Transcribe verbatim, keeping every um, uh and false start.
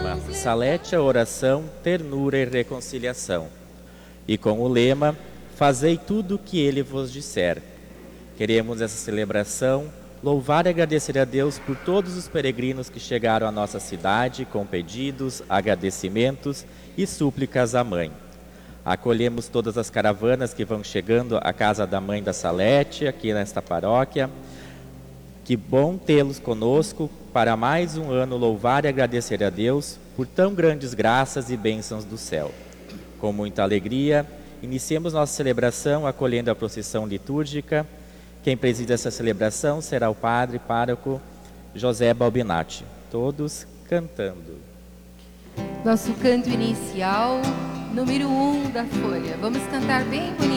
tema Salete a oração, ternura e reconciliação. E com o lema Fazei tudo o que ele vos disser. Queremos essa celebração louvar e agradecer a Deus por todos os peregrinos que chegaram à nossa cidade com pedidos, agradecimentos e súplicas à Mãe. Acolhemos todas as caravanas que vão chegando à casa da Mãe da Salete, aqui nesta paróquia. Que bom tê-los conosco para mais um ano louvar e agradecer a Deus por tão grandes graças e bênçãos do céu. Com muita alegria, iniciemos nossa celebração acolhendo a procissão litúrgica. Quem preside essa celebração será o padre pároco José Balbinati. Todos cantando. Nosso canto inicial, número um da folha. Vamos cantar bem bonito.